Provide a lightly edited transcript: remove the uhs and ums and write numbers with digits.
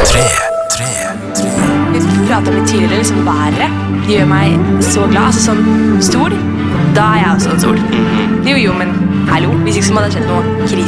Vi pratet litt tidligere, liksom været gjør meg så glad. Altså sånn stol, da er jeg også en stol. Jo, men hallo, hvis ikke så må det ha skjedd noe krise.